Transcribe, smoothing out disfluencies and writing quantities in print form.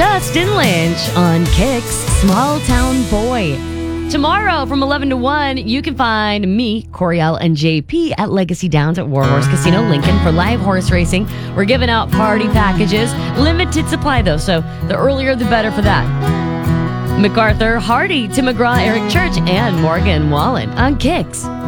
Dustin Lynch on Kicks Small Town Boy. Tomorrow from 11 to 1, you can find me, Coriel, and JP at Legacy Downs at Warhorse Casino Lincoln for live horse racing. We're giving out party packages. Limited supply, though, so the earlier the better for that. MacArthur, Hardy, Tim McGraw, Eric Church, and Morgan Wallen on Kicks.